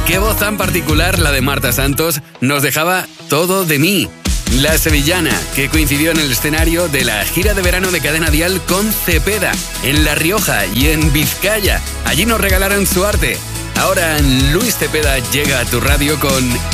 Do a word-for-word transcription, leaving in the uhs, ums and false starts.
Qué voz tan particular la de Marta Santos, nos dejaba Todo de mí. La sevillana, que coincidió en el escenario de la gira de verano de Cadena Dial con Cepeda, en La Rioja y en Vizcaya. Allí nos regalaron su arte. Ahora Luis Cepeda llega a tu radio con